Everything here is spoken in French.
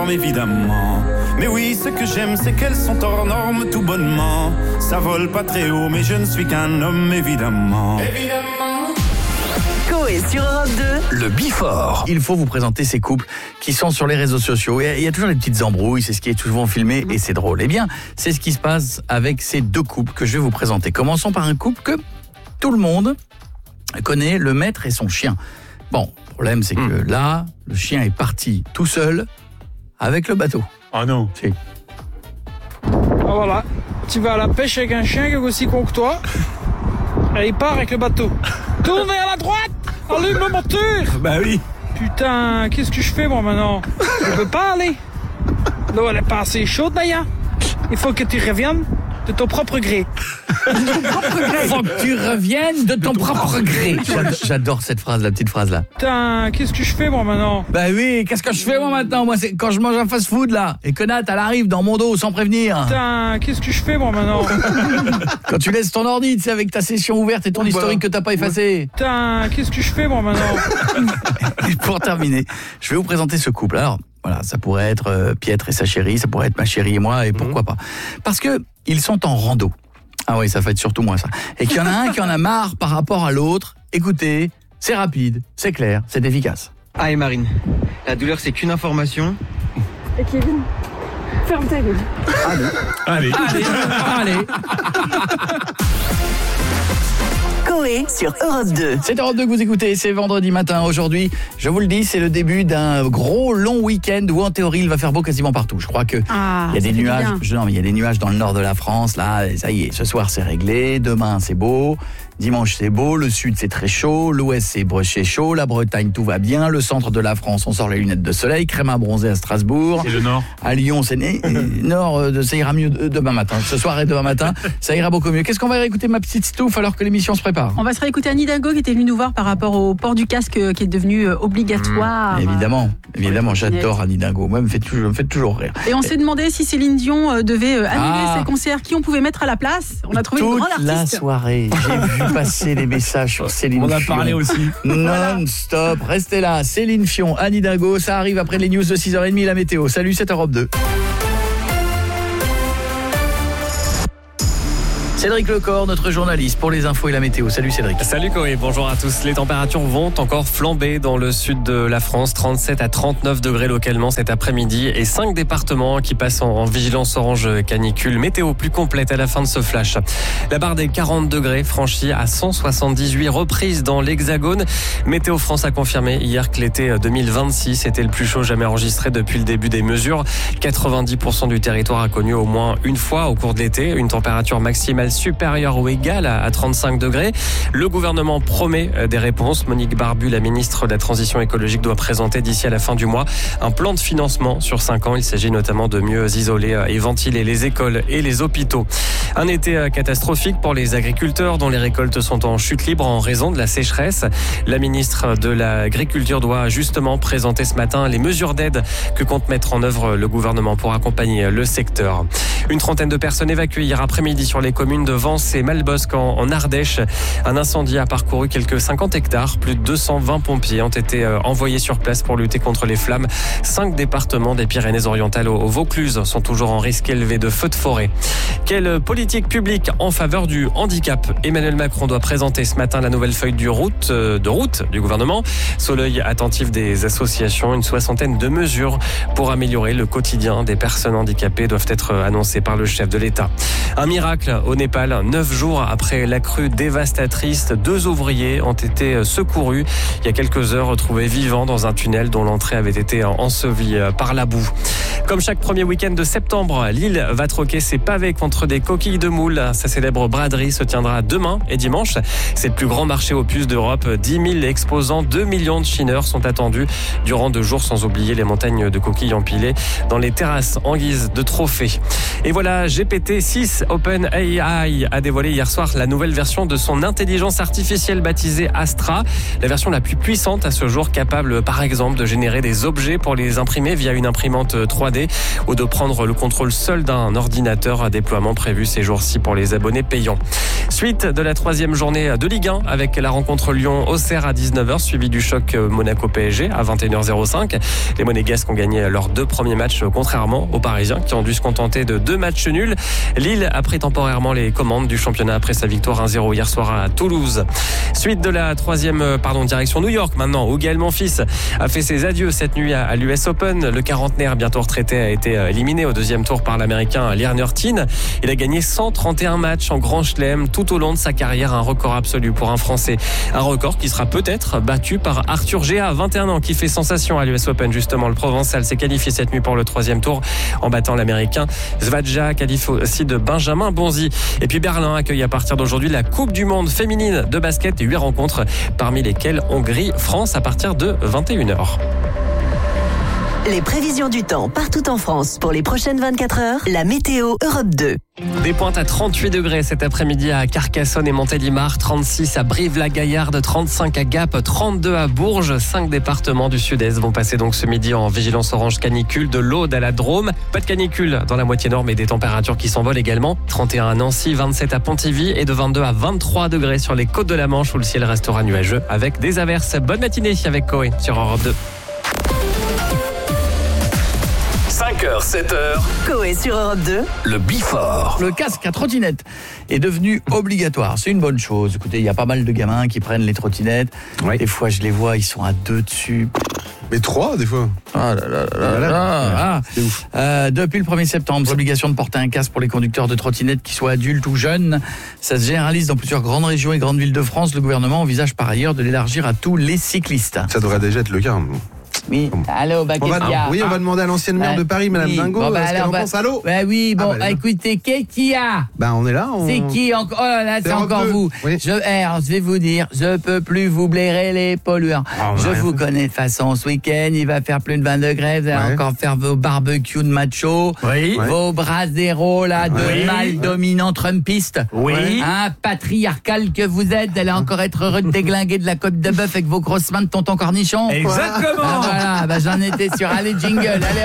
Évidemment, mais oui, ce que j'aime, c'est qu'elles sont hors normes tout bonnement. Ça vole pas très haut, mais je ne suis qu'un homme, évidemment. Coé sur Europe 2. Le Before. Il faut vous présenter ces couples qui sont sur les réseaux sociaux. Il y a toujours des petites embrouilles, c'est ce qui est souvent filmé et c'est drôle. Eh bien, c'est ce qui se passe avec ces deux couples que je vais vous présenter. Commençons par un couple que tout le monde connaît, le maître et son chien. Bon, le problème c'est que là, le chien est parti tout seul avec le bateau. Ah non. Si. Ah voilà, tu vas à la pêche avec un chien qui est aussi con que toi, et il part avec le bateau. Tourne vers la droite, allume le moteur. Bah oui. Putain, qu'est-ce que je fais moi maintenant? Je peux pas aller. L'eau elle est pas assez chaude d'ailleurs. Il faut que tu reviennes de ton propre gré. Il faut que tu reviennes de ton propre gré. J'adore cette phrase, la petite phrase là. Putain, qu'est-ce que je fais moi maintenant? Bah oui, qu'est-ce que je fais moi maintenant? Moi c'est quand je mange un fast-food là et que Nat elle arrive dans mon dos sans prévenir. Putain, qu'est-ce que je fais moi maintenant? Quand tu laisses ton ordi, tu sais, avec ta session ouverte et ton historique que t'as pas effacé. Putain, qu'est-ce que je fais moi maintenant? Et pour terminer, je vais vous présenter ce couple. Alors, voilà, ça pourrait être Pietre et sa chérie, ça pourrait être ma chérie et moi, et pourquoi pas. Parce que ils sont en rando. Ah oui, ça va être surtout moi ça. Et qu'il y en a un qui en a marre par rapport à l'autre. Écoutez, c'est rapide, c'est clair, c'est efficace. Ah et Marine, la douleur c'est qu'une information. Et Kevin, ferme ta gueule. Allez. Coé sur Europe 2. C'est Europe 2 que vous écoutez, c'est vendredi matin. Aujourd'hui, je vous le dis, c'est le début d'un gros long week-end où en théorie il va faire beau quasiment partout. Je crois que il y a des nuages. Non, mais il y a des nuages dans le nord de la France. Là, ça y est, ce soir c'est réglé. Demain c'est beau. Dimanche c'est beau, le sud c'est très chaud, l'ouest c'est chaud, la Bretagne tout va bien, le centre de la France on sort les lunettes de soleil, crème à bronzer à Strasbourg. Et le nord? À Lyon c'est nord, ça ira mieux demain matin, ce soir et demain matin, ça ira beaucoup mieux. Qu'est-ce qu'on va réécouter ma petite Stouff alors que l'émission se prépare? On va se réécouter Anne Hidalgo qui était venue nous voir par rapport au port du casque qui est devenu obligatoire. Évidemment, j'adore Anne Hidalgo, moi elle me fait toujours rire. Et on s'est demandé si Céline Dion devait annuler ses concerts, qui on pouvait mettre à la place. On a trouvé une grande artiste. Toute la soirée, j'ai vu passer les messages sur Céline Fion. On a parlé aussi. Non-stop, restez là. Céline Fion, Anne Hidalgo, ça arrive après les news de 6h30, la météo. Salut, c'est Europe 2. Cédric Lecor, notre journaliste pour les infos et la météo. Salut Cédric. Salut Coé, bonjour à tous. Les températures vont encore flamber dans le sud de la France. 37 à 39 degrés localement cet après-midi et 5 départements qui passent en vigilance orange canicule. Météo plus complète à la fin de ce flash. La barre des 40 degrés franchie à 178 reprises dans l'Hexagone. Météo France a confirmé hier que l'été 2026 était le plus chaud jamais enregistré depuis le début des mesures. 90% du territoire a connu au moins une fois au cours de l'été une température maximale supérieure ou égale à 35 degrés. Le gouvernement promet des réponses. Monique Barbu, la ministre de la Transition écologique, doit présenter d'ici à la fin du mois un plan de financement sur 5 ans. Il s'agit notamment de mieux isoler et ventiler les écoles et les hôpitaux. Un été catastrophique pour les agriculteurs dont les récoltes sont en chute libre en raison de la sécheresse. La ministre de l'Agriculture doit justement présenter ce matin les mesures d'aide que compte mettre en œuvre le gouvernement pour accompagner le secteur. Une trentaine de personnes évacuées hier après-midi sur les communes de Vence et Malbosc en Ardèche. Un incendie a parcouru quelques 50 hectares. Plus de 220 pompiers ont été envoyés sur place pour lutter contre les flammes. 5 départements des Pyrénées-Orientales au Vaucluse sont toujours en risque élevé de feux de forêt. Quelle politique publique en faveur du handicap? Emmanuel Macron doit présenter ce matin la nouvelle feuille de route du gouvernement. Sous l'œil attentif des associations, une soixantaine de mesures pour améliorer le quotidien des personnes handicapées doivent être annoncées par le chef de l'État. Un miracle au Népal. 9 jours après la crue dévastatrice, 2 ouvriers ont été secourus il y a quelques heures, retrouvés vivants dans un tunnel dont l'entrée avait été ensevelie par la boue. Comme chaque premier week-end de septembre, Lille va troquer ses pavés contre des coquilles de moule. Sa célèbre braderie se tiendra demain et dimanche. C'est le plus grand marché aux puces d'Europe. 10 000 exposants, 2 millions de chineurs sont attendus durant 2 jours, sans oublier les montagnes de coquilles empilées dans les terrasses en guise de trophée. Et voilà, GPT-6 OpenAI Hyundai a dévoilé hier soir la nouvelle version de son intelligence artificielle baptisée Astra. La version la plus puissante à ce jour, capable par exemple de générer des objets pour les imprimer via une imprimante 3D ou de prendre le contrôle seul d'un ordinateur. Déploiement prévu ces jours-ci pour les abonnés payants. Suite de la 3e journée de Ligue 1 avec la rencontre Lyon-Auxerre à 19h, suivi du choc Monaco-PSG à 21h05. Les Monégasques ont gagné leurs 2 premiers matchs, contrairement aux Parisiens qui ont dû se contenter de 2 matchs nuls. Lille a pris temporairement les commandes du championnat après sa victoire 1-0 hier soir à Toulouse. Suite de la 3e direction New York maintenant, où Gaël Monfils a fait ses adieux cette nuit à l'US Open. Le quarantenaire bientôt retraité a été éliminé au 2e tour par l'Américain Lerner Tin. Il a gagné 131 matchs en Grand Chelem tout au long de sa carrière, un record absolu pour un Français. Un record qui sera peut-être battu par Arthur Géa, 21 ans, qui fait sensation à l'US Open. Justement, le Provençal s'est qualifié cette nuit pour le 3e tour en battant l'Américain Svadja, qualifié aussi de Benjamin Bonzi. Et puis Berlin accueille à partir d'aujourd'hui la Coupe du Monde féminine de basket et 8 rencontres, parmi lesquelles Hongrie-France à partir de 21h. Les prévisions du temps partout en France pour les prochaines 24 heures. La météo Europe 2. Des pointes à 38 degrés cet après-midi à Carcassonne et Montélimar, 36 à Brive-la-Gaillarde, 35 à Gap, 32 à Bourges. 5 départements du sud-est vont passer donc ce midi en vigilance orange canicule, de l'Aude à la Drôme. Pas de canicule dans la moitié nord, mais des températures qui s'envolent également. 31 à Nancy, 27 à Pontivy et de 22 à 23 degrés sur les côtes de la Manche où le ciel restera nuageux avec des averses. Bonne matinée avec Coé sur Europe 2. 5h, 7h. Coé sur Europe 2. Le Bifort. Le casque à trottinette est devenu obligatoire. C'est une bonne chose. Écoutez, il y a pas mal de gamins qui prennent les trottinettes. Oui. Des fois, je les vois, ils sont à 2 dessus. Mais 3 des fois. Ah là là là là là. C'est ouf. Depuis le 1er septembre, c'est l'obligation de porter un casque pour les conducteurs de trottinettes, qu'ils soient adultes ou jeunes. Ça se généralise dans plusieurs grandes régions et grandes villes de France. Le gouvernement envisage par ailleurs de l'élargir à tous les cyclistes. Ça devrait déjà être le cas. Oui, allô, bah qu'est-ce qu'il y a? Oui, on va demander à l'ancienne maire de Paris, Madame Dingo, ce qu'elle en pense. Allô? Bah oui, bon, écoutez, qu'est-ce qu'il y a? Bah on est là. C'est qui encore? Oh là là, c'est encore vous. Oui. Je vais vous dire, je peux plus vous blairer les pollueurs. Je vous connais de toute façon. Ce week-end, il va faire plus de 20 degrés. Vous allez encore faire vos barbecues de macho, vos braseros là de mâles dominants trumpistes. Oui. Patriarcal que vous êtes, vous allez encore être heureux de déglinguer de la côte de bœuf avec vos grosses mains de tonton cornichon. Exactement. Voilà, j'en étais sûr. Allez, jingle, allez.